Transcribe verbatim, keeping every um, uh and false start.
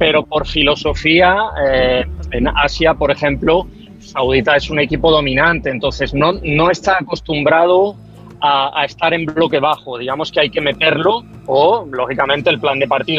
pero por filosofía, eh, en Asia, por ejemplo, Saudita es un equipo dominante, entonces no, no está acostumbrado a, a estar en bloque bajo. Digamos que hay que meterlo o, lógicamente, el plan de partido